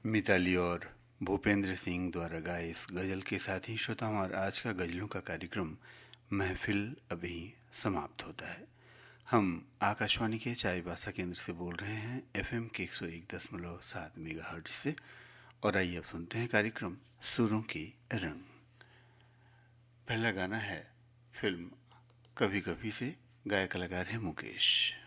मिताली और भूपेंद्र सिंह द्वारा गाए इस गज़ल के साथ ही श्रोता हमारा आज का गज़लों का कार्यक्रम महफिल अभी समाप्त होता है। हम आकाशवाणी के चाईबासा केंद्र से बोल रहे हैं एफएम के 101.7 मेगाहर्ट्ज से। और आइए अब सुनते हैं कार्यक्रम सुरों के रंग। पहला गाना है फिल्म कभी कभी से, गायक कलाकार है मुकेश।